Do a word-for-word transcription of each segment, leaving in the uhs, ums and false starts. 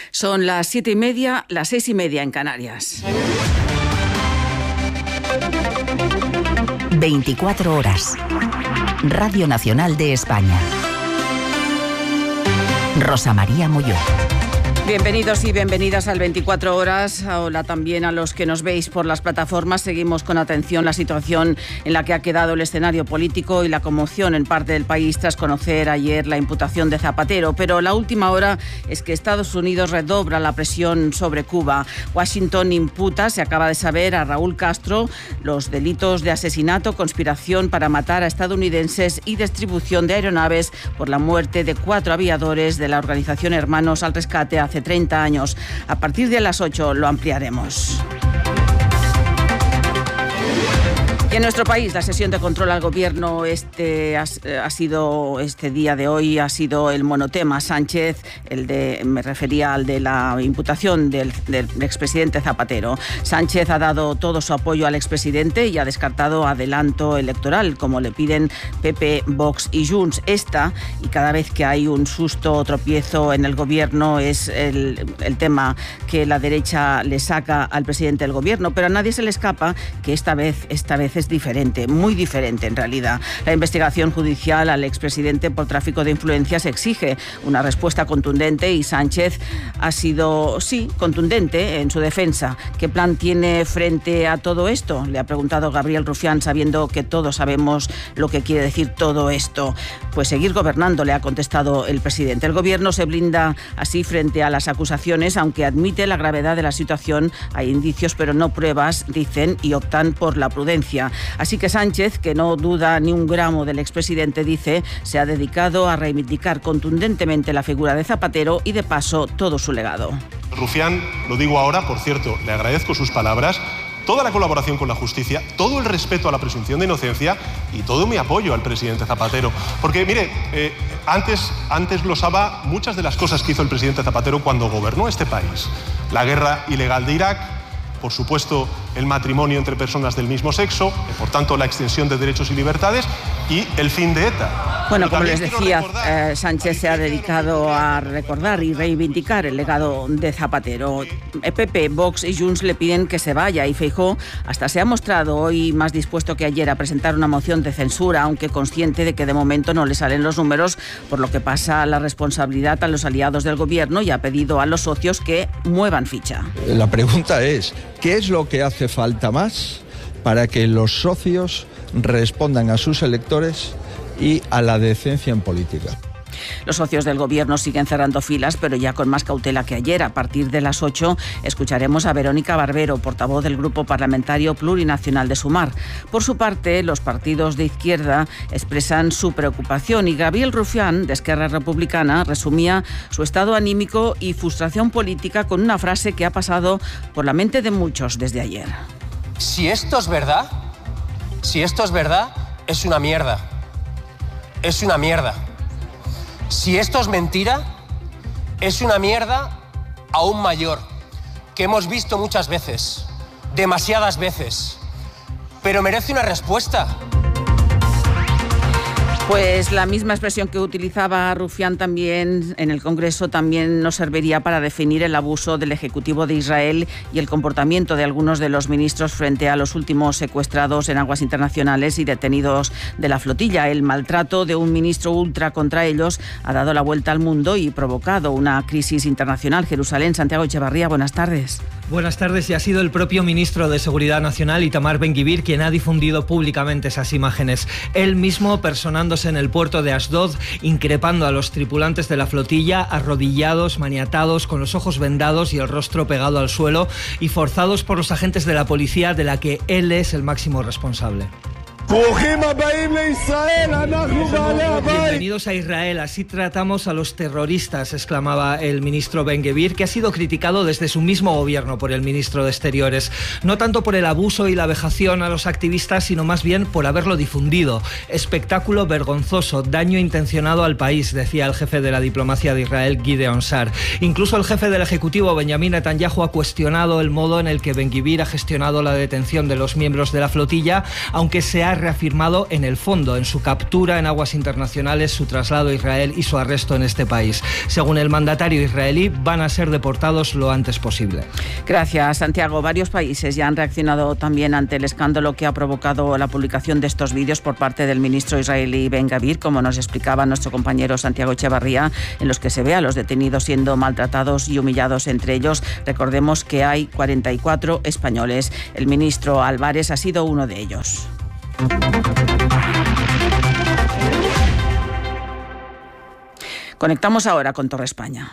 Son las siete y media, las seis y media en Canarias. veinticuatro horas. Radio Nacional de España. Rosa María Molló. Bienvenidos y bienvenidas al veinticuatro horas. Hola también a los que nos veis por las plataformas. Seguimos con atención la situación en la que ha quedado el escenario político y la conmoción en parte del país tras conocer ayer la imputación de Zapatero. Pero la última hora es que Estados Unidos redobla la presión sobre Cuba. Washington imputa, se acaba de saber, a Raúl Castro los delitos de asesinato, conspiración para matar a estadounidenses y distribución de aeronaves por la muerte de cuatro aviadores de la organización Hermanos al Rescate hace treinta años. A partir de las ocho lo ampliaremos. Y en nuestro país, la sesión de control al gobierno este ha, ha sido, este día de hoy ha sido el monotema. Sánchez, el de, me refería al de la imputación del, del expresidente Zapatero. Sánchez ha dado todo su apoyo al expresidente y ha descartado adelanto electoral, como le piden P P, Vox y Junts. Esta, y cada vez que hay un susto o tropiezo en el gobierno, es el, el tema que la derecha le saca al presidente del gobierno. Pero a nadie se le escapa que esta vez, esta vez es diferente, muy diferente en realidad. La investigación judicial al expresidente por tráfico de influencias exige una respuesta contundente y Sánchez ha sido, sí, contundente en su defensa. ¿Qué plan tiene frente a todo esto? Le ha preguntado Gabriel Rufián, sabiendo que todos sabemos lo que quiere decir todo esto. Pues seguir gobernando, le ha contestado el presidente. El gobierno se blinda así frente a las acusaciones, aunque admite la gravedad de la situación. Hay indicios, pero no pruebas, dicen, y optan por la prudencia. Así que Sánchez, que no duda ni un gramo del expresidente, dice, se ha dedicado a reivindicar contundentemente la figura de Zapatero y, de paso, todo su legado. Rufián, lo digo ahora, por cierto, le agradezco sus palabras, toda la colaboración con la justicia, todo el respeto a la presunción de inocencia y todo mi apoyo al presidente Zapatero. Porque, mire, eh, antes, antes glosaba muchas de las cosas que hizo el presidente Zapatero cuando gobernó este país. La guerra ilegal de Irak, por supuesto, el matrimonio entre personas del mismo sexo, por tanto, la extensión de derechos y libertades y el fin de ETA. Bueno, como les decía, eh, Sánchez se ha dedicado a recordar y reivindicar el legado de Zapatero. P P, Vox y Junts le piden que se vaya y Feijóo hasta se ha mostrado hoy más dispuesto que ayer a presentar una moción de censura, aunque consciente de que de momento no le salen los números, por lo que pasa la responsabilidad a los aliados del gobierno y ha pedido a los socios que muevan ficha. La pregunta es, ¿qué es lo que hace falta más para que los socios respondan a sus electores y a la decencia en política? Los socios del gobierno siguen cerrando filas, pero ya con más cautela que ayer. A partir de las ocho escucharemos a Verónica Barbero, portavoz del Grupo Parlamentario Plurinacional de Sumar. Por su parte, los partidos de izquierda expresan su preocupación y Gabriel Rufián, de Esquerra Republicana, resumía su estado anímico y frustración política con una frase que ha pasado por la mente de muchos desde ayer. Si esto es verdad, si esto es verdad, es una mierda. Es una mierda. Si esto es mentira, es una mierda aún mayor, que hemos visto muchas veces, demasiadas veces, pero merece una respuesta. Pues la misma expresión que utilizaba Rufián también en el Congreso también nos serviría para definir el abuso del Ejecutivo de Israel y el comportamiento de algunos de los ministros frente a los últimos secuestrados en aguas internacionales y detenidos de la flotilla. El maltrato de un ministro ultra contra ellos ha dado la vuelta al mundo y provocado una crisis internacional. Jerusalén, Santiago Echevarría, buenas tardes. Buenas tardes, y ha sido el propio ministro de Seguridad Nacional, Itamar Ben-Gvir, quien ha difundido públicamente esas imágenes. Él mismo personándose en el puerto de Asdod, increpando a los tripulantes de la flotilla, arrodillados, maniatados, con los ojos vendados y el rostro pegado al suelo, y forzados por los agentes de la policía, de la que él es el máximo responsable. Bienvenidos a Israel, así tratamos a los terroristas, exclamaba el ministro Ben-Gvir, que ha sido criticado desde su mismo gobierno por el ministro de Exteriores, no tanto por el abuso y la vejación a los activistas, sino más bien por haberlo difundido. Espectáculo vergonzoso, daño intencionado al país, decía el jefe de la diplomacia de Israel, Gideon Sar. Incluso el jefe del Ejecutivo, Benjamin Netanyahu, ha cuestionado el modo en el que Ben-Gvir ha gestionado la detención de los miembros de la flotilla, aunque se ha reafirmado en el fondo, en su captura en aguas internacionales, su traslado a Israel y su arresto en este país. Según el mandatario israelí, van a ser deportados lo antes posible. Gracias, Santiago. Varios países ya han reaccionado también ante el escándalo que ha provocado la publicación de estos vídeos por parte del ministro israelí Ben Gvir, como nos explicaba nuestro compañero Santiago Echevarría, en los que se ve a los detenidos siendo maltratados y humillados entre ellos. Recordemos que hay cuarenta y cuatro españoles. El ministro Álvarez ha sido uno de ellos. Conectamos ahora con Torre España.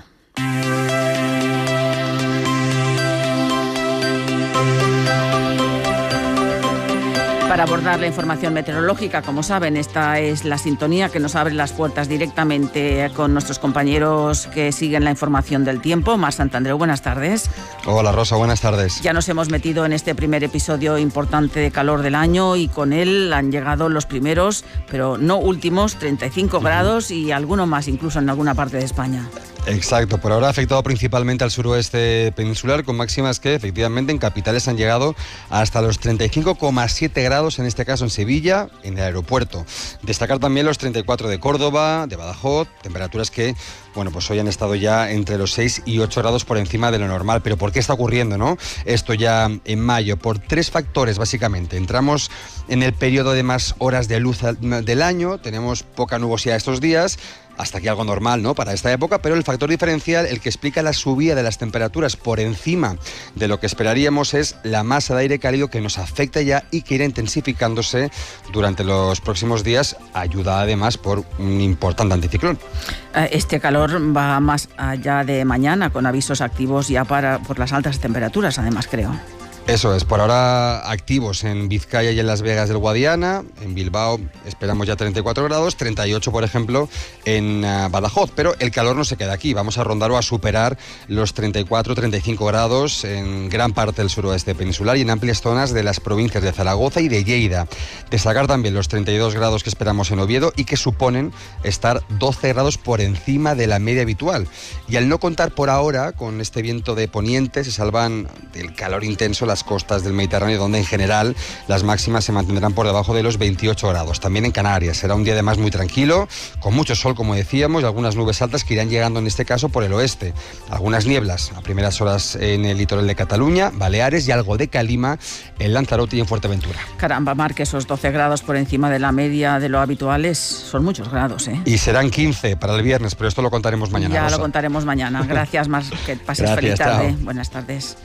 Para abordar la información meteorológica, como saben, esta es la sintonía que nos abre las puertas directamente con nuestros compañeros que siguen la información del tiempo. Mar Santandreu, buenas tardes. Hola Rosa, buenas tardes. Ya nos hemos metido en este primer episodio importante de calor del año y con él han llegado los primeros, pero no últimos, treinta y cinco grados y alguno más incluso en alguna parte de España. Exacto, por ahora ha afectado principalmente al suroeste peninsular, con máximas que efectivamente en capitales han llegado hasta los treinta y cinco coma siete grados, en este caso en Sevilla, en el aeropuerto. Destacar también los treinta y cuatro de Córdoba, de Badajoz, temperaturas que, bueno, pues hoy han estado ya entre los seis y ocho grados por encima de lo normal. Pero ¿por qué está ocurriendo, no? Esto ya en mayo, por tres factores básicamente. Entramos en el periodo de más horas de luz del año, tenemos poca nubosidad estos días, hasta aquí algo normal, ¿no?, para esta época, pero el factor diferencial, el que explica la subida de las temperaturas por encima de lo que esperaríamos, es la masa de aire cálido que nos afecta ya y que irá intensificándose durante los próximos días, ayudada además por un importante anticiclón. Este calor va más allá de mañana, con avisos activos ya para por las altas temperaturas, además, creo. Eso es, por ahora activos en Vizcaya y en Las Vegas del Guadiana. En Bilbao esperamos ya treinta y cuatro grados, treinta y ocho por ejemplo en uh, Badajoz, pero el calor no se queda aquí, vamos a rondar o a superar los treinta y cuatro, treinta y cinco grados en gran parte del suroeste peninsular y en amplias zonas de las provincias de Zaragoza y de Lleida. Destacar también los treinta y dos grados que esperamos en Oviedo y que suponen estar doce grados por encima de la media habitual. Y al no contar por ahora con este viento de poniente, se salvan del calor intenso las costas del Mediterráneo, donde en general las máximas se mantendrán por debajo de los veintiocho grados. También en Canarias será un día además muy tranquilo, con mucho sol, como decíamos, y algunas nubes altas que irán llegando en este caso por el oeste. Algunas nieblas a primeras horas en el litoral de Cataluña, Baleares y algo de calima en Lanzarote y en Fuerteventura. Caramba, Mar, que esos doce grados por encima de la media de lo habitual es, son muchos grados, ¿eh? Y serán quince para el viernes, pero esto lo contaremos mañana. Ya Rosa. Lo contaremos mañana. Gracias, Mar, que pases Gracias, feliz tarde. chao. Buenas tardes.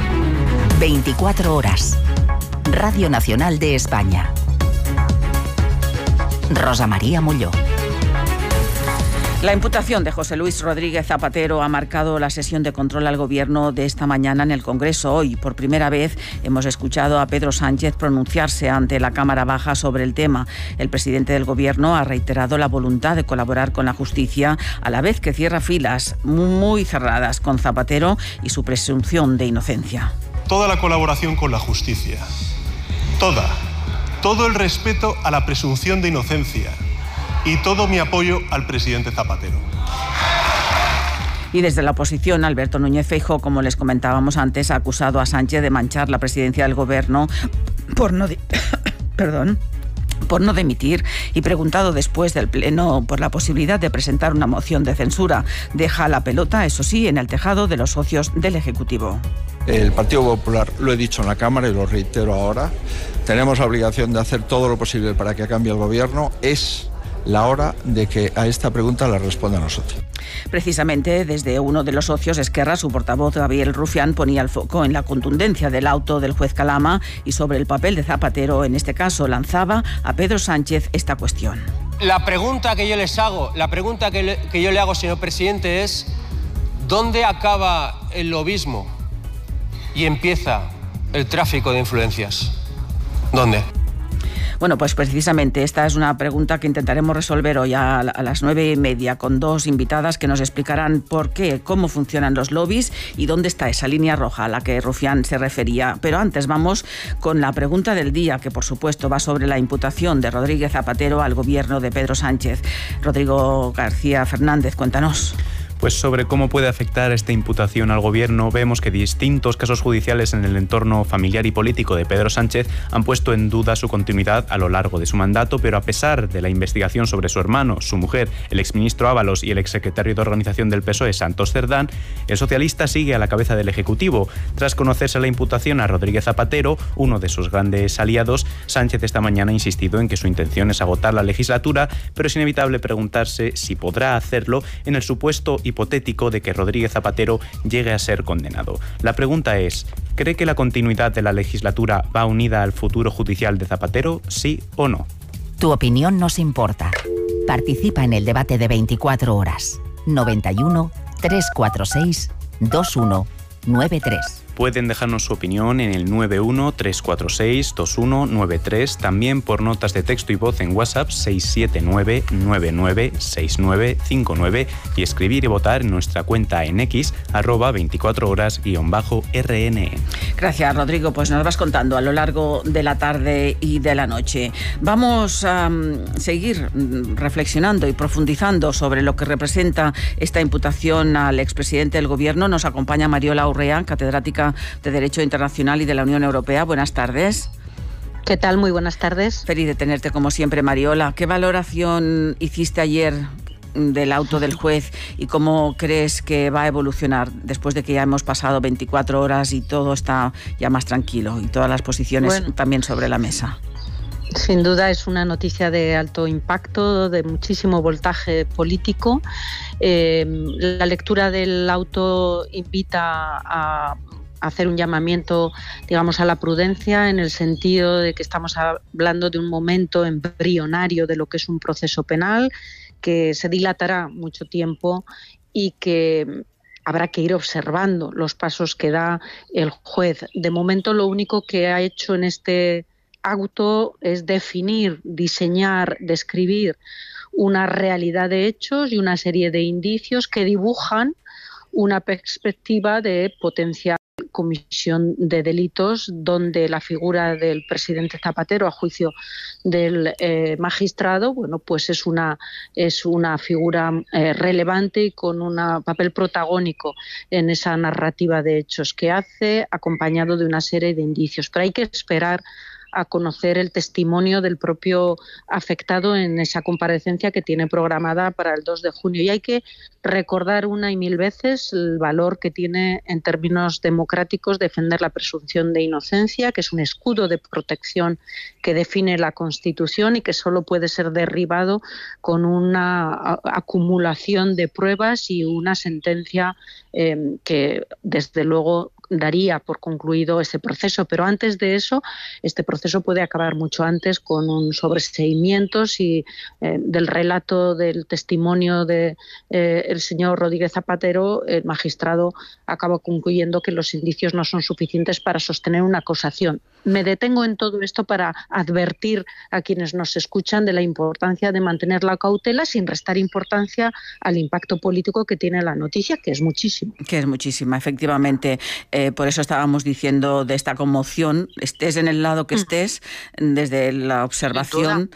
veinticuatro horas. Radio Nacional de España. Rosa María Molló. La imputación de José Luis Rodríguez Zapatero ha marcado la sesión de control al Gobierno de esta mañana en el Congreso. Hoy, por primera vez, hemos escuchado a Pedro Sánchez pronunciarse ante la Cámara Baja sobre el tema. El presidente del Gobierno ha reiterado la voluntad de colaborar con la justicia, a la vez que cierra filas muy cerradas con Zapatero y su presunción de inocencia. Toda la colaboración con la justicia. Toda. Todo el respeto a la presunción de inocencia. Y todo mi apoyo al presidente Zapatero. Y desde la oposición, Alberto Núñez Feijóo, como les comentábamos antes, ha acusado a Sánchez de manchar la presidencia del Gobierno por no... Perdón... por no dimitir y preguntado después del Pleno por la posibilidad de presentar una moción de censura. Deja la pelota, eso sí, en el tejado de los socios del Ejecutivo. El Partido Popular, lo he dicho en la Cámara y lo reitero ahora, tenemos la obligación de hacer todo lo posible para que cambie el Gobierno. Es la hora de que a esta pregunta la respondan los socios. Precisamente desde uno de los socios, Esquerra, su portavoz Gabriel Rufián ponía el foco en la contundencia del auto del juez Calama y sobre el papel de Zapatero. En este caso lanzaba a Pedro Sánchez esta cuestión. La pregunta que yo les hago, la pregunta que, le, que yo le hago, señor presidente, es ¿dónde acaba el lobismo y empieza el tráfico de influencias? ¿Dónde? Bueno, pues precisamente esta es una pregunta que intentaremos resolver hoy a, a las nueve y media con dos invitadas que nos explicarán por qué, cómo funcionan los lobbies y dónde está esa línea roja a la que Rufián se refería. Pero antes vamos con la pregunta del día, que por supuesto va sobre la imputación de Rodríguez Zapatero al gobierno de Pedro Sánchez. Rodrigo García Fernández, cuéntanos. Pues sobre cómo puede afectar esta imputación al gobierno, vemos que distintos casos judiciales en el entorno familiar y político de Pedro Sánchez han puesto en duda su continuidad a lo largo de su mandato, pero a pesar de la investigación sobre su hermano, su mujer, el exministro Ábalos y el exsecretario de Organización del P S O E, Santos Cerdán, el socialista sigue a la cabeza del Ejecutivo. Tras conocerse la imputación a Rodríguez Zapatero, uno de sus grandes aliados, Sánchez esta mañana ha insistido en que su intención es agotar la legislatura, pero es inevitable preguntarse si podrá hacerlo en el supuesto hipotético de que Rodríguez Zapatero llegue a ser condenado. La pregunta es, ¿cree que la continuidad de la legislatura va unida al futuro judicial de Zapatero, sí o no? Tu opinión nos importa. Participa en el debate de veinticuatro horas. noventa y uno, trescientos cuarenta y seis, veintiuno noventa y tres. Pueden dejarnos su opinión en el nueve uno, tres cuatro seis, dos uno nueve tres, también por notas de texto y voz en WhatsApp seis siete nueve, nueve nueve seis nueve cinco nueve y escribir y votar en nuestra cuenta en X, arroba veinticuatro horas guión bajo R N E. Gracias, Rodrigo. Pues nos vas contando a lo largo de la tarde y de la noche. Vamos a um, seguir reflexionando y profundizando sobre lo que representa esta imputación al expresidente del Gobierno. Nos acompaña Mariola Urrea, catedrática de Derecho Internacional y de la Unión Europea. Buenas tardes. ¿Qué tal? Muy buenas tardes. Feliz de tenerte como siempre, Mariola. ¿Qué valoración hiciste ayer del auto del juez y cómo crees que va a evolucionar después de que ya hemos pasado veinticuatro horas y todo está ya más tranquilo y todas las posiciones bueno, también sobre la mesa? Sin duda es una noticia de alto impacto, de muchísimo voltaje político. Eh, la lectura del auto invita a hacer un llamamiento, digamos, a la prudencia en el sentido de que estamos hablando de un momento embrionario de lo que es un proceso penal que se dilatará mucho tiempo y que habrá que ir observando los pasos que da el juez. De momento, lo único que ha hecho en este auto es definir, diseñar, describir una realidad de hechos y una serie de indicios que dibujan una perspectiva de potencial comisión de delitos donde la figura del presidente Zapatero, a juicio del eh, magistrado, bueno, pues es una es una figura eh, relevante y con un papel protagónico en esa narrativa de hechos que hace, acompañado de una serie de indicios. Pero hay que esperar a conocer el testimonio del propio afectado en esa comparecencia que tiene programada para el dos de junio. Y hay que recordar una y mil veces el valor que tiene en términos democráticos defender la presunción de inocencia, que es un escudo de protección que define la Constitución y que solo puede ser derribado con una acumulación de pruebas y una sentencia eh, que desde luego daría por concluido ese proceso, pero antes de eso, este proceso puede acabar mucho antes con un sobreseimiento si eh, del relato del testimonio de eh, el señor Rodríguez Zapatero, el magistrado acaba concluyendo que los indicios no son suficientes para sostener una acusación. Me detengo en todo esto para advertir a quienes nos escuchan de la importancia de mantener la cautela sin restar importancia al impacto político que tiene la noticia, que es muchísimo. Que es muchísima, efectivamente. Eh, por eso estábamos diciendo de esta conmoción, estés en el lado que estés, mm. desde la observación,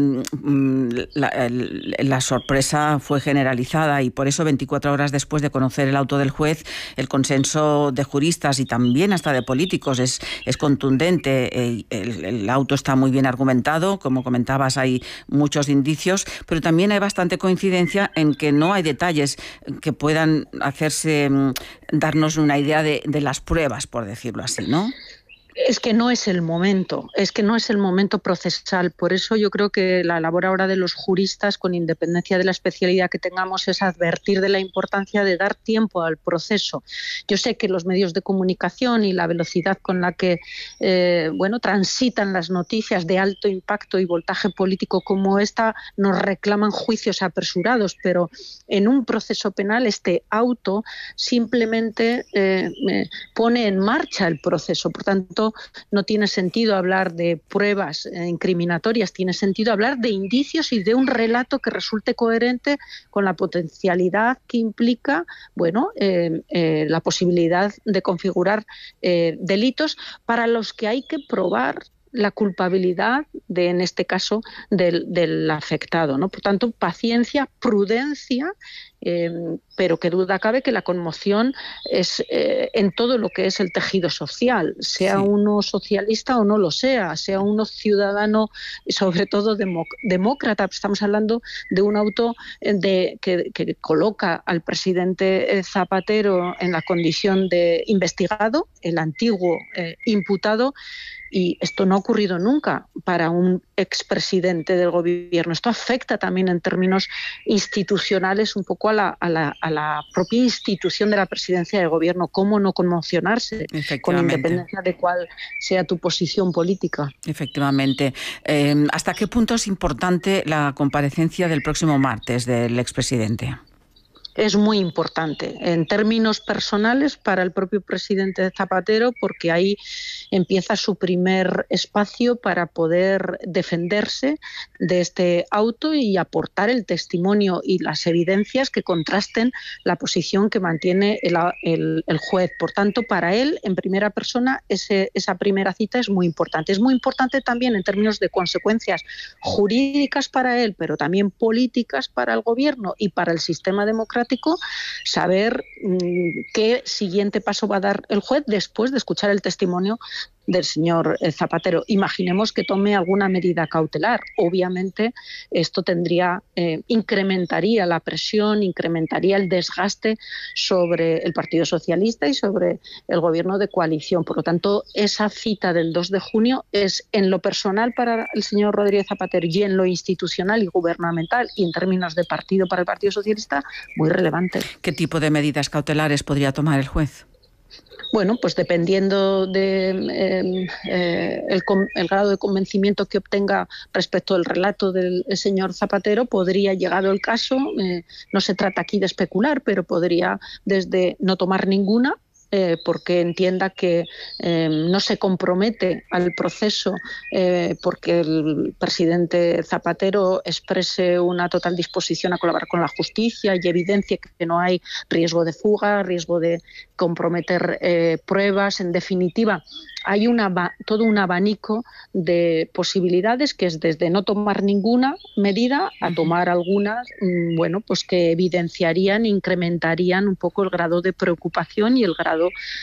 mm, la, el, la sorpresa fue generalizada y por eso veinticuatro horas después de conocer el auto del juez, el consenso de juristas y también hasta de políticos es, es contundente. El, el, el auto está muy bien argumentado, como comentabas, hay muchos indicios, pero también hay bastante coincidencia en que no hay detalles que puedan hacerse, darnos una idea de, de las pruebas, por decirlo así, ¿no? Es que no es el momento, es que no es el momento procesal. Por eso yo creo que la labor ahora de los juristas, con independencia de la especialidad que tengamos, es advertir de la importancia de dar tiempo al proceso. Yo sé que los medios de comunicación y la velocidad con la que eh, bueno, transitan las noticias de alto impacto y voltaje político como esta nos reclaman juicios apresurados, pero en un proceso penal este auto simplemente eh, pone en marcha el proceso. Por tanto, no tiene sentido hablar de pruebas incriminatorias, tiene sentido hablar de indicios y de un relato que resulte coherente con la potencialidad que implica, bueno, eh, eh, la posibilidad de configurar eh, delitos para los que hay que probar la culpabilidad de, en este caso, del, del afectado, ¿no? Por tanto, paciencia, prudencia, eh, pero que duda cabe que la conmoción es eh, en todo lo que es el tejido social, sea sí. uno socialista o no lo sea, sea uno ciudadano y sobre todo democ demócrata. Estamos hablando de un auto de, que, que coloca al presidente Zapatero en la condición de investigado, el antiguo eh, imputado, y esto no ha ocurrido nunca para un expresidente del gobierno. Esto afecta también en términos institucionales un poco a la, a la, a la propia institución de la presidencia del gobierno. ¿Cómo no conmocionarse con independencia de cuál sea tu posición política? Efectivamente. Eh, ¿Hasta qué punto es importante la comparecencia del próximo martes del expresidente? Es muy importante en términos personales para el propio presidente Zapatero, porque ahí empieza su primer espacio para poder defenderse de este auto y aportar el testimonio y las evidencias que contrasten la posición que mantiene el, el, el juez. Por tanto, para él, en primera persona, ese, esa primera cita es muy importante. Es muy importante también en términos de consecuencias jurídicas para él, pero también políticas para el gobierno y para el sistema democrático, saber mmm, qué siguiente paso va a dar el juez después de escuchar el testimonio del señor Zapatero. Imaginemos que tome alguna medida cautelar. Obviamente esto tendría, eh, incrementaría la presión, incrementaría el desgaste sobre el Partido Socialista y sobre el gobierno de coalición. Por lo tanto, esa cita del dos de junio es, en lo personal para el señor Rodríguez Zapatero y en lo institucional y gubernamental y en términos de partido para el Partido Socialista, muy relevante. ¿Qué tipo de medidas cautelares podría tomar el juez? Bueno, pues dependiendo de eh, eh, el, el grado de convencimiento que obtenga respecto al relato del señor Zapatero, podría, llegado el caso, eh, no se trata aquí de especular, pero podría desde no tomar ninguna, Eh, porque entienda que eh, no se compromete al proceso eh, porque el presidente Zapatero exprese una total disposición a colaborar con la justicia y evidencia que no hay riesgo de fuga, riesgo de comprometer eh, pruebas. En definitiva, hay una, todo un abanico de posibilidades que es desde no tomar ninguna medida a tomar algunas, bueno, pues que evidenciarían, incrementarían un poco el grado de preocupación y el grado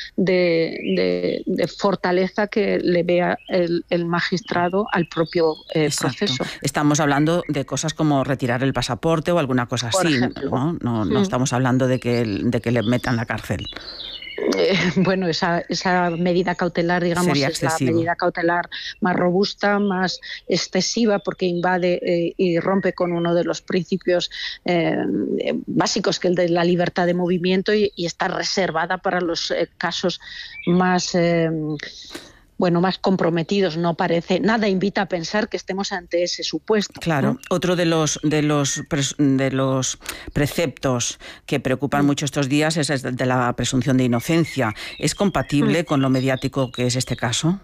de, de, de fortaleza que le vea el, el magistrado al propio eh, proceso. Estamos hablando de cosas como retirar el pasaporte o alguna cosa Por así, ejemplo. ¿no? No, no Mm. estamos hablando de que, de que le metan en la cárcel. Eh, bueno, esa, esa medida cautelar, digamos, Sería es la excesivo. medida cautelar más robusta, más excesiva, porque invade eh, y rompe con uno de los principios eh, básicos, que es el de la libertad de movimiento, y, y está reservada para los eh, casos más... Eh, bueno, más comprometidos. No parece, nada invita a pensar que estemos ante ese supuesto. Claro, ¿no? Otro de los de los de los preceptos que preocupan mm. mucho estos días es el de la presunción de inocencia. ¿Es compatible mm. con lo mediático que es este caso?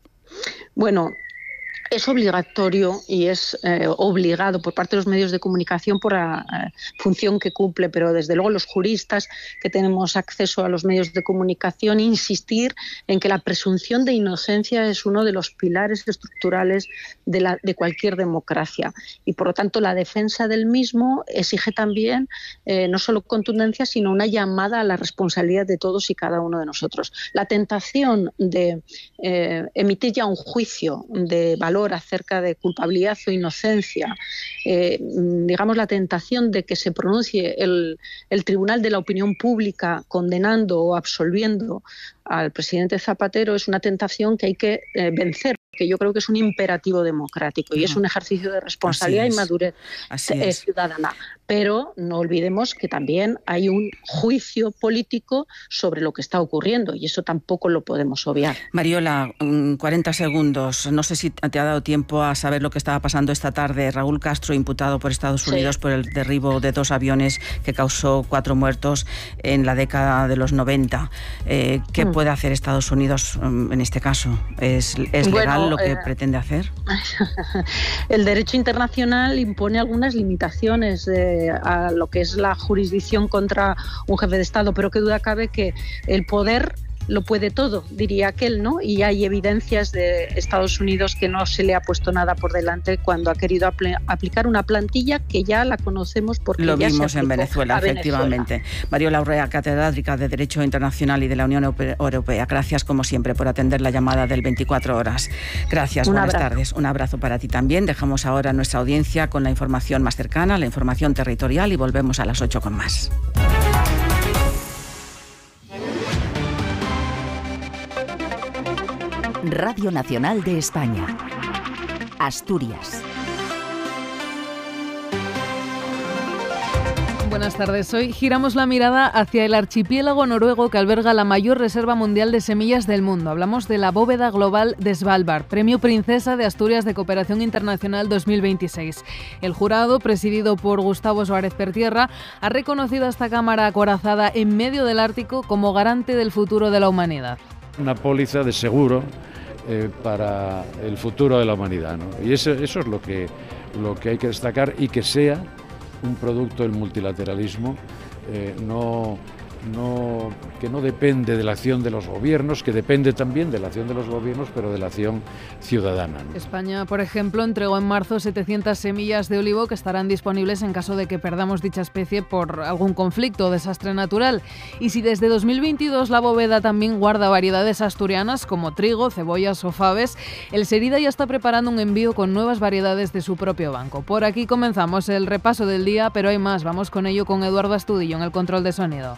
Bueno, es obligatorio y es eh, obligado por parte de los medios de comunicación por la eh, función que cumple, pero desde luego los juristas que tenemos acceso a los medios de comunicación insistir en que la presunción de inocencia es uno de los pilares estructurales de, la, de cualquier democracia y por lo tanto la defensa del mismo exige también eh, no solo contundencia, sino una llamada a la responsabilidad de todos y cada uno de nosotros. La tentación de eh, emitir ya un juicio de valor acerca de culpabilidad o inocencia, eh, digamos la tentación de que se pronuncie el, el Tribunal de la Opinión Pública condenando o absolviendo al presidente Zapatero, es una tentación que hay que eh, vencer, que yo creo que es un imperativo democrático y es un ejercicio de responsabilidad y madurez eh, ciudadana. Pero no olvidemos que también hay un juicio político sobre lo que está ocurriendo y eso tampoco lo podemos obviar. Mariola, cuarenta segundos. No sé si te ha dado tiempo a saber lo que estaba pasando esta tarde. Raúl Castro, imputado por Estados Unidos sí. por el derribo de dos aviones que causó cuatro muertos en la década de los noventa. Eh, ¿Qué mm. puede hacer Estados Unidos en este caso? ¿Es, es legal bueno, lo que eh, pretende hacer? El derecho internacional impone algunas limitaciones eh, a lo que es la jurisdicción contra un jefe de Estado, pero qué duda cabe que el poder lo puede todo, diría aquel, ¿no? Y hay evidencias de Estados Unidos que no se le ha puesto nada por delante cuando ha querido apl- aplicar una plantilla que ya la conocemos porque lo ya vimos se en Venezuela, efectivamente. Venezuela. Mariola Urrea, catedrática de Derecho Internacional y de la Unión Europea, gracias como siempre por atender la llamada del veinticuatro horas. Gracias, Un buenas abrazo. tardes. Un abrazo para ti también. Dejamos ahora a nuestra audiencia con la información más cercana, la información territorial, y volvemos a las ocho con más. Radio Nacional de España. Asturias. Buenas tardes. Hoy giramos la mirada hacia el archipiélago noruego que alberga la mayor reserva mundial de semillas del mundo. Hablamos de la bóveda global de Svalbard, Premio Princesa de Asturias de Cooperación Internacional dos mil veintiséis. El jurado, presidido por Gustavo Suárez Pertierra, ha reconocido a esta cámara acorazada en medio del Ártico como garante del futuro de la humanidad. Una póliza de seguro eh, para el futuro de la humanidad, ¿no? Y eso, eso es lo que, lo que hay que destacar, y que sea un producto del multilateralismo, eh, no, no, que no depende de la acción de los gobiernos, que depende también de la acción de los gobiernos, pero de la acción ciudadana, ¿no? España, por ejemplo, entregó en marzo setecientas semillas de olivo que estarán disponibles en caso de que perdamos dicha especie por algún conflicto o desastre natural. Y si desde dos mil veintidós la bóveda también guarda variedades asturianas como trigo, cebollas o faves, el Serida ya está preparando un envío con nuevas variedades de su propio banco. Por aquí comenzamos el repaso del día, pero hay más. Vamos con ello con Eduardo Astudillo en el control de sonido.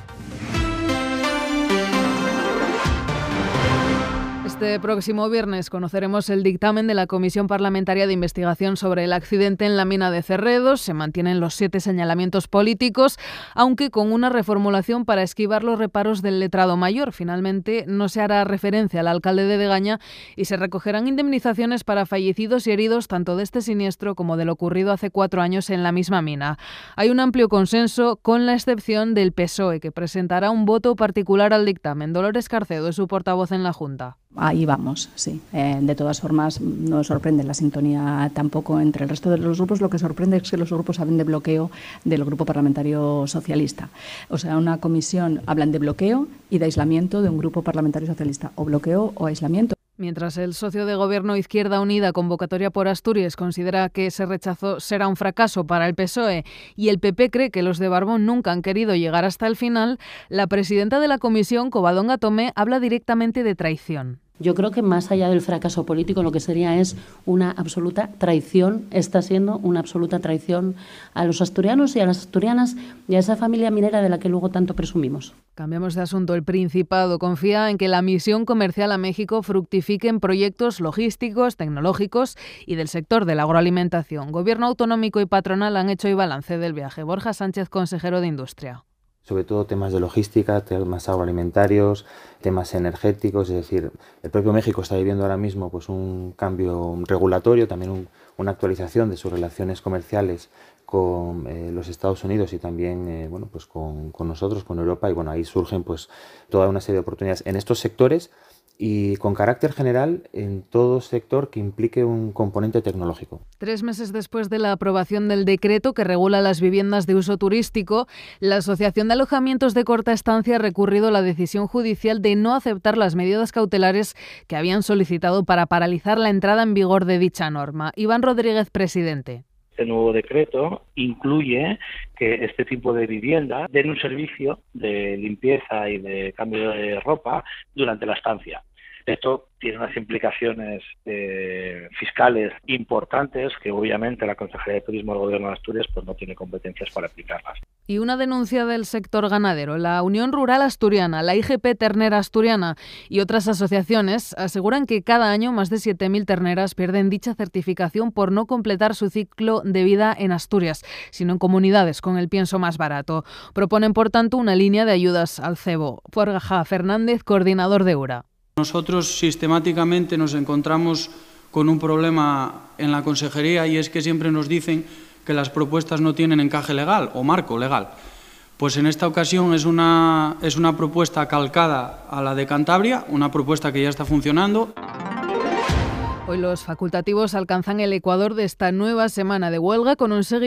Este próximo viernes conoceremos el dictamen de la Comisión Parlamentaria de Investigación sobre el accidente en la mina de Cerredos. Se mantienen los siete señalamientos políticos, aunque con una reformulación para esquivar los reparos del letrado mayor. Finalmente, no se hará referencia al alcalde de Degaña y se recogerán indemnizaciones para fallecidos y heridos tanto de este siniestro como de lo ocurrido hace cuatro años en la misma mina. Hay un amplio consenso, con la excepción del P S O E, que presentará un voto particular al dictamen. Dolores Carcedo es su portavoz en la Junta. Ahí vamos, sí. Eh, de todas formas, no sorprende la sintonía tampoco entre el resto de los grupos. Lo que sorprende es que los grupos hablen de bloqueo del Grupo Parlamentario Socialista. O sea, una comisión hablan de bloqueo y de aislamiento de un Grupo Parlamentario Socialista. O bloqueo o aislamiento. Mientras el socio de gobierno Izquierda Unida, Convocatoria por Asturias, considera que ese rechazo será un fracaso para el P S O E y el P P cree que los de Barbón nunca han querido llegar hasta el final, la presidenta de la comisión, Covadonga Tomé, habla directamente de traición. Yo creo que más allá del fracaso político lo que sería es una absoluta traición, está siendo una absoluta traición a los asturianos y a las asturianas y a esa familia minera de la que luego tanto presumimos. Cambiamos de asunto. El Principado confía en que la misión comercial a México fructifique en proyectos logísticos, tecnológicos y del sector de la agroalimentación. Gobierno autonómico y patronal han hecho hoy balance del viaje. Borja Sánchez, consejero de Industria. Sobre todo temas de logística, temas agroalimentarios, temas energéticos, es decir, el propio México está viviendo ahora mismo pues un cambio regulatorio, también un, una actualización de sus relaciones comerciales con eh, los Estados Unidos y también eh, bueno, pues con, con nosotros, con Europa, y bueno, ahí surgen pues toda una serie de oportunidades en estos sectores y con carácter general en todo sector que implique un componente tecnológico. Tres meses después de la aprobación del decreto que regula las viviendas de uso turístico, la Asociación de Alojamientos de Corta Estancia ha recurrido a la decisión judicial de no aceptar las medidas cautelares que habían solicitado para paralizar la entrada en vigor de dicha norma. Iván Rodríguez, presidente. Este nuevo decreto incluye que este tipo de vivienda den un servicio de limpieza y de cambio de ropa durante la estancia. Esto tiene unas implicaciones eh, fiscales importantes que obviamente la Consejería de Turismo del Gobierno de Asturias pues no tiene competencias para aplicarlas. Y una denuncia del sector ganadero. La Unión Rural Asturiana, la I G P Ternera Asturiana y otras asociaciones aseguran que cada año más de siete mil terneras pierden dicha certificación por no completar su ciclo de vida en Asturias, sino en comunidades con el pienso más barato. Proponen, por tanto, una línea de ayudas al cebo. Borja Fernández, coordinador de U R A. Nosotros sistemáticamente nos encontramos con un problema en la consejería y es que siempre nos dicen que las propuestas no tienen encaje legal o marco legal. Pues en esta ocasión es una, es una propuesta calcada a la de Cantabria, una propuesta que ya está funcionando. Hoy los facultativos alcanzan el ecuador de esta nueva semana de huelga con un seguimiento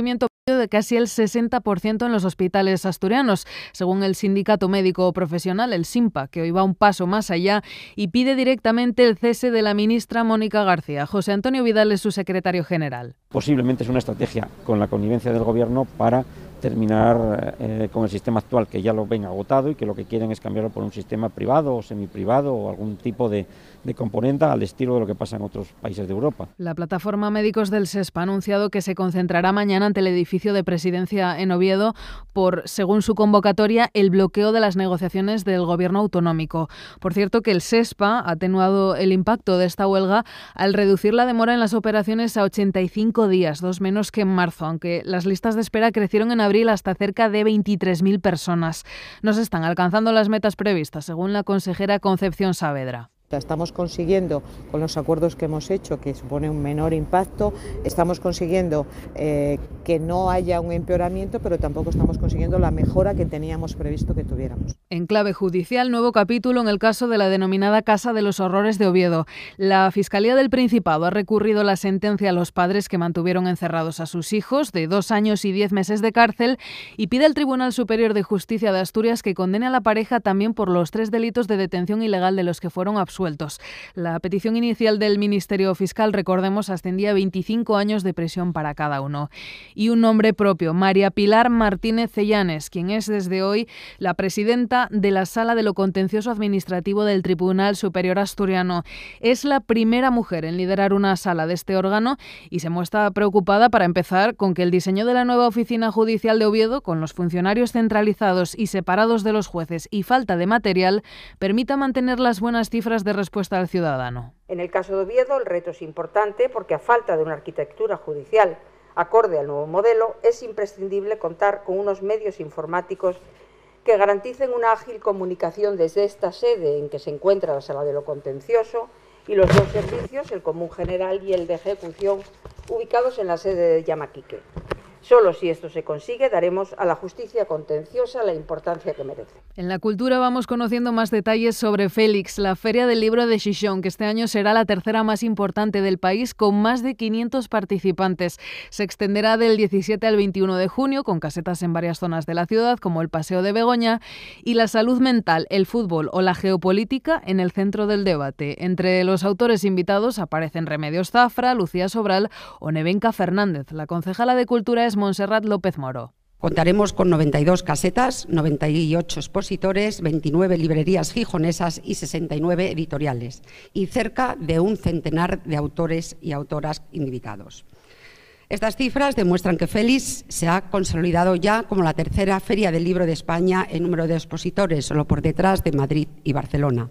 de casi el sesenta por ciento en los hospitales asturianos, según el Sindicato Médico Profesional, el SINPA, que hoy va un paso más allá y pide directamente el cese de la ministra Mónica García. José Antonio Vidal es su secretario general. Posiblemente es una estrategia con la connivencia del Gobierno para terminar eh, con el sistema actual, que ya lo ven agotado y que lo que quieren es cambiarlo por un sistema privado o semiprivado o algún tipo de, de componente al estilo de lo que pasa en otros países de Europa. La plataforma Médicos del SESPA ha anunciado que se concentrará mañana ante el edificio de Presidencia en Oviedo por, según su convocatoria, el bloqueo de las negociaciones del Gobierno autonómico. Por cierto, que el SESPA ha atenuado el impacto de esta huelga al reducir la demora en las operaciones a ochenta y cinco días, dos menos que en marzo, aunque las listas de espera crecieron en abril hasta cerca de veintitrés mil personas. No se están alcanzando las metas previstas, según la consejera Concepción Saavedra. Estamos consiguiendo, con los acuerdos que hemos hecho, que supone un menor impacto, estamos consiguiendo eh, que no haya un empeoramiento, pero tampoco estamos consiguiendo la mejora que teníamos previsto que tuviéramos. En clave judicial, nuevo capítulo en el caso de la denominada Casa de los Horrores de Oviedo. La Fiscalía del Principado ha recurrido la sentencia a los padres que mantuvieron encerrados a sus hijos de dos años y diez meses de cárcel y pide al Tribunal Superior de Justicia de Asturias que condene a la pareja también por los tres delitos de detención ilegal de los que fueron absueltos. Sueltos. La petición inicial del Ministerio Fiscal, recordemos, ascendía a veinticinco años de prisión para cada uno. Y un nombre propio, María Pilar Martínez Cellanes, quien es desde hoy la presidenta de la Sala de lo Contencioso Administrativo del Tribunal Superior Asturiano. Es la primera mujer en liderar una sala de este órgano y se muestra preocupada, para empezar, con que el diseño de la nueva oficina judicial de Oviedo, con los funcionarios centralizados y separados de los jueces y falta de material, permita mantener las buenas cifras de respuesta al ciudadano. En el caso de Oviedo, el reto es importante porque, a falta de una arquitectura judicial acorde al nuevo modelo, es imprescindible contar con unos medios informáticos que garanticen una ágil comunicación desde esta sede en que se encuentra la Sala de lo Contencioso y los dos servicios, el Común General y el de Ejecución, ubicados en la sede de Llamaquique. Solo si esto se consigue daremos a la justicia contenciosa la importancia que merece. En la cultura vamos conociendo más detalles sobre Félix, la Feria del Libro de Gijón, que este año será la tercera más importante del país, con más de quinientos participantes. Se extenderá del diecisiete al veintiuno de junio, con casetas en varias zonas de la ciudad, como el Paseo de Begoña, y la salud mental, el fútbol o la geopolítica en el centro del debate. Entre los autores invitados aparecen Remedios Zafra, Lucía Sobral o Nevenka Fernández. La concejala de Cultura es Montserrat López Moro. Contaremos con noventa y dos casetas, noventa y ocho expositores, veintinueve librerías gijonesas y sesenta y nueve editoriales, y cerca de un centenar de autores y autoras invitados. Estas cifras demuestran que Félix se ha consolidado ya como la tercera feria del libro de España en número de expositores, solo por detrás de Madrid y Barcelona.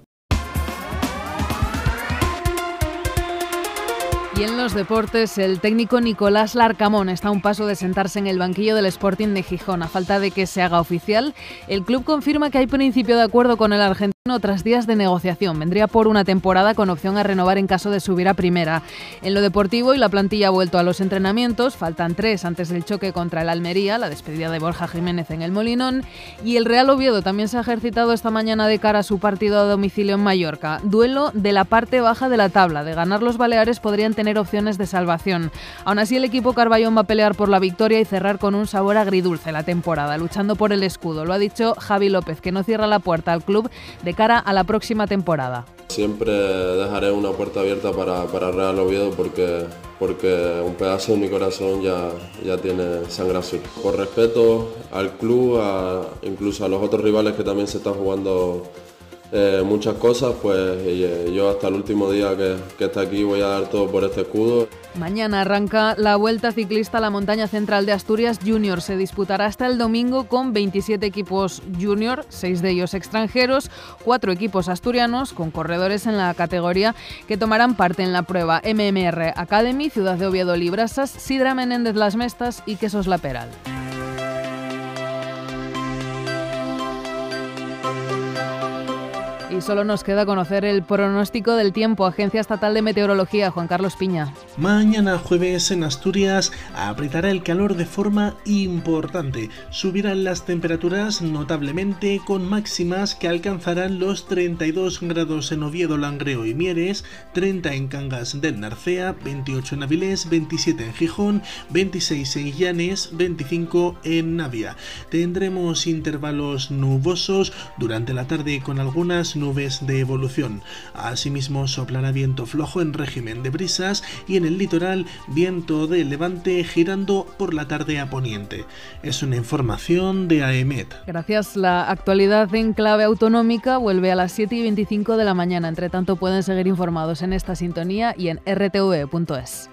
Y en los deportes, el técnico Nicolás Larcamón está a un paso de sentarse en el banquillo del Sporting de Gijón. A falta de que se haga oficial, el club confirma que hay principio de acuerdo con el argentino tras días de negociación. Vendría por una temporada con opción a renovar en caso de subir a primera. En lo deportivo, y la plantilla ha vuelto a los entrenamientos, faltan tres antes del choque contra el Almería, la despedida de Borja Jiménez en el Molinón, y el Real Oviedo también se ha ejercitado esta mañana de cara a su partido a domicilio en Mallorca. Duelo de la parte baja de la tabla. De ganar, los baleares podrían tener opciones de salvación. Aún así, el equipo Carballón va a pelear por la victoria y cerrar con un sabor agridulce la temporada, luchando por el escudo. Lo ha dicho Javi López, que no cierra la puerta al club de cara a la próxima temporada. Siempre dejaré una puerta abierta para, para Real Oviedo porque, porque un pedazo de mi corazón ya, ya tiene sangre azul. Por respeto al club, a, incluso a los otros rivales que también se están jugando eh, muchas cosas, pues eh, yo hasta el último día que, que esté aquí voy a dar todo por este escudo. Mañana arranca la Vuelta Ciclista a la Montaña Central de Asturias Junior. Se disputará hasta el domingo con veintisiete equipos junior, seis de ellos extranjeros, cuatro equipos asturianos con corredores en la categoría que tomarán parte en la prueba: M M R Academy, Ciudad de Oviedo Librasas, Sidra Menéndez Las Mestas y Quesos La Peral. Y solo nos queda conocer el pronóstico del tiempo. Agencia Estatal de Meteorología, Juan Carlos Piña. Mañana jueves en Asturias apretará el calor de forma importante. Subirán las temperaturas notablemente con máximas que alcanzarán los treinta y dos grados en Oviedo, Langreo y Mieres, treinta en Cangas del Narcea, veintiocho en Avilés, veintisiete en Gijón, veintiséis en Llanes, veinticinco en Navia. Tendremos intervalos nubosos durante la tarde con algunas nubes de evolución. Asimismo soplará viento flojo en régimen de brisas y en el litoral viento de levante girando por la tarde a poniente. Es una información de AEMET. Gracias. La actualidad en clave autonómica vuelve a las siete y veinticinco de la mañana. Entre tanto, pueden seguir informados en esta sintonía y en r t v punto es.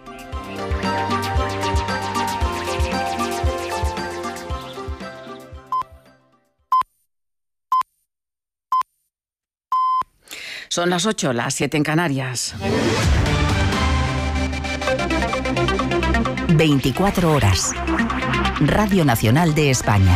Son las ocho, las siete en Canarias. veinticuatro horas. Radio Nacional de España.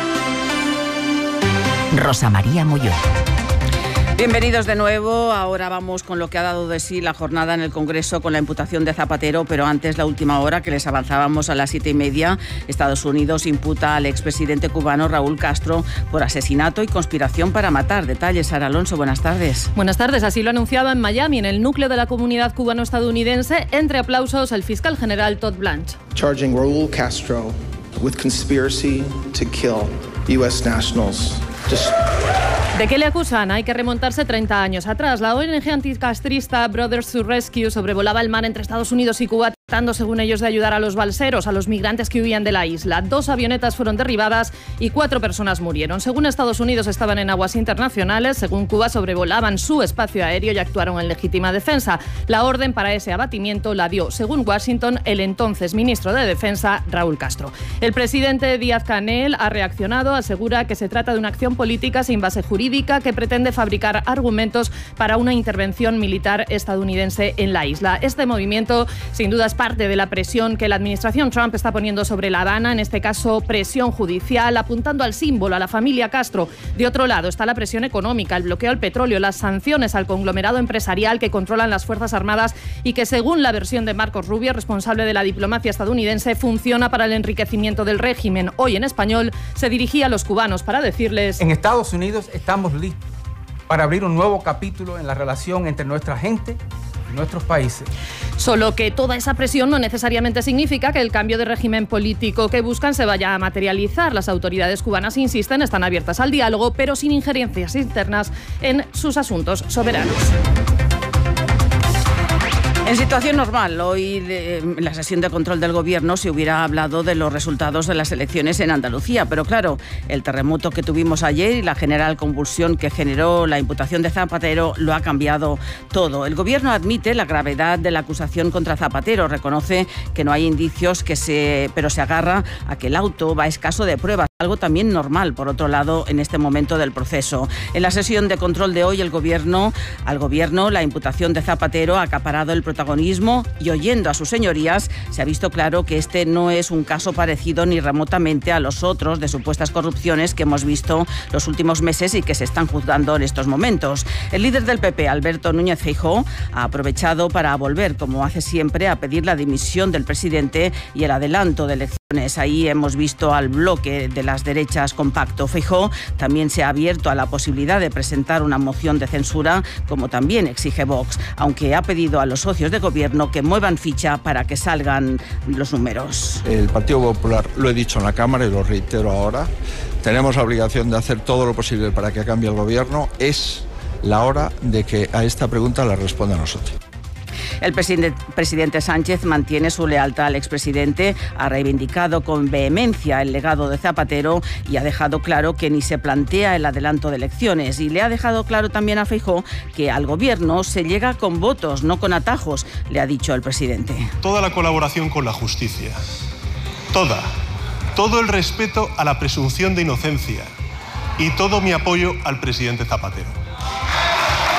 Rosa María Molló. Bienvenidos de nuevo. Ahora vamos con lo que ha dado de sí la jornada en el Congreso con la imputación de Zapatero, pero antes la última hora que les avanzábamos a las siete y media. Estados Unidos imputa al expresidente cubano Raúl Castro por asesinato y conspiración para matar. Detalles, Sara Alonso, buenas tardes. Buenas tardes, así lo anunciaba en Miami, en el núcleo de la comunidad cubano-estadounidense, entre aplausos el fiscal general Todd Blanche. Charging Raúl Castro with conspiracy to kill U S nationals. Just... ¿De qué le acusan? Hay que remontarse treinta años atrás. La O N G anticastrista Brothers to Rescue sobrevolaba el mar entre Estados Unidos y Cuba, tratando, según ellos, de ayudar a los balseros, a los migrantes que huían de la isla. Dos avionetas fueron derribadas y cuatro personas murieron. Según Estados Unidos, estaban en aguas internacionales. Según Cuba, sobrevolaban su espacio aéreo y actuaron en legítima defensa. La orden para ese abatimiento la dio, según Washington, el entonces ministro de Defensa, Raúl Castro. El presidente Díaz-Canel ha reaccionado, asegura que se trata de una acción política sin base jurídica que pretende fabricar argumentos para una intervención militar estadounidense en la isla. Este movimiento, sin duda, es parte de la presión que la administración Trump está poniendo sobre La Habana, en este caso presión judicial, apuntando al símbolo, a la familia Castro. De otro lado está la presión económica, el bloqueo al petróleo, las sanciones al conglomerado empresarial que controlan las Fuerzas Armadas y que, según la versión de Marcos Rubio, responsable de la diplomacia estadounidense, funciona para el enriquecimiento del régimen. Hoy, en español, se dirigía a los cubanos para decirles: en Estados Unidos estamos listos para abrir un nuevo capítulo en la relación entre nuestra gente y nuestros países. Solo que toda esa presión no necesariamente significa que el cambio de régimen político que buscan se vaya a materializar. Las autoridades cubanas insisten, están abiertas al diálogo, pero sin injerencias internas en sus asuntos soberanos. En situación normal, hoy en la sesión de control del Gobierno se hubiera hablado de los resultados de las elecciones en Andalucía, pero claro, el terremoto que tuvimos ayer y la general convulsión que generó la imputación de Zapatero lo ha cambiado todo. El Gobierno admite la gravedad de la acusación contra Zapatero, reconoce que no hay indicios, que se, pero se agarra a que el auto va escaso de pruebas, algo también normal, por otro lado, en este momento del proceso. En la sesión de control de hoy, el Gobierno, al Gobierno, la imputación de Zapatero ha acaparado el protagonismo y, oyendo a sus señorías, se ha visto claro que este no es un caso parecido ni remotamente a los otros de supuestas corrupciones que hemos visto los últimos meses y que se están juzgando en estos momentos. El líder del P P, Alberto Núñez Feijóo, ha aprovechado para volver, como hace siempre, a pedir la dimisión del presidente y el adelanto de elecciones. Ahí hemos visto al bloque de las derechas compacto. Feijóo también se ha abierto a la posibilidad de presentar una moción de censura, como también exige Vox, aunque ha pedido a los socios de Gobierno que muevan ficha para que salgan los números. El Partido Popular, lo he dicho en la Cámara y lo reitero ahora, tenemos la obligación de hacer todo lo posible para que cambie el Gobierno. Es la hora de que a esta pregunta la responda a nosotros. El presidente, presidente Sánchez mantiene su lealtad al expresidente, ha reivindicado con vehemencia el legado de Zapatero y ha dejado claro que ni se plantea el adelanto de elecciones. Y le ha dejado claro también a Feijóo que al Gobierno se llega con votos, no con atajos, le ha dicho el presidente. Toda la colaboración con la justicia, toda, todo el respeto a la presunción de inocencia y todo mi apoyo al presidente Zapatero.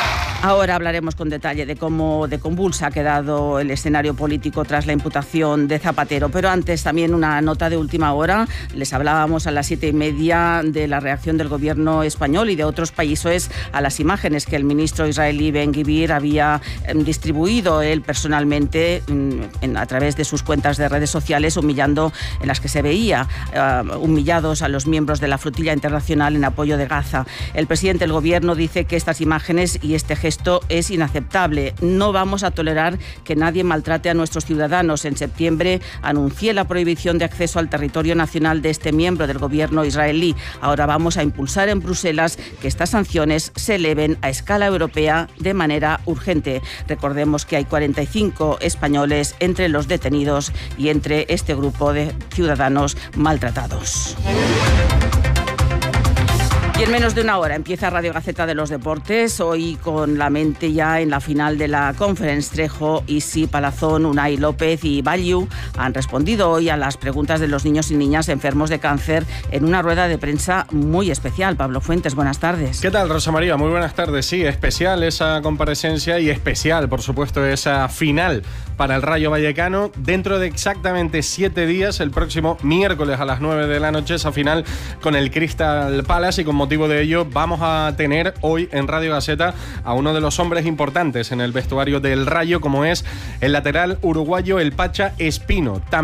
Ahora hablaremos con detalle de cómo de convulsa ha quedado el escenario político tras la imputación de Zapatero. Pero antes también una nota de última hora. Les hablábamos a las siete y media de la reacción del gobierno español y de otros países a las imágenes que el ministro israelí Ben-Gvir había distribuido él personalmente en, a través de sus cuentas de redes sociales, humillando, en las que se veía uh, humillados a los miembros de la flotilla internacional en apoyo de Gaza. El presidente del gobierno dice que estas imágenes y este gesto Esto es inaceptable. No vamos a tolerar que nadie maltrate a nuestros ciudadanos. En septiembre anuncié la prohibición de acceso al territorio nacional de este miembro del gobierno israelí. Ahora vamos a impulsar en Bruselas que estas sanciones se eleven a escala europea de manera urgente. Recordemos que hay cuarenta y cinco españoles entre los detenidos y entre este grupo de ciudadanos maltratados. Y en menos de una hora empieza Radio Gaceta de los Deportes, hoy con la mente ya en la final de la Conference. Trejo, Isi, Palazón, Unai López y Balliu han respondido hoy a las preguntas de los niños y niñas enfermos de cáncer en una rueda de prensa muy especial. Pablo Fuentes, buenas tardes. ¿Qué tal, Rosa María? Muy buenas tardes. Sí, especial esa comparecencia y especial, por supuesto, esa final para el Rayo Vallecano. Dentro de exactamente siete días, el próximo miércoles a las nueve de la noche, esa final con el Crystal Palace, y con motivo de ello vamos a tener hoy en Radio Gaceta a uno de los hombres importantes en el vestuario del Rayo, como es el lateral uruguayo El Pacha Espino. También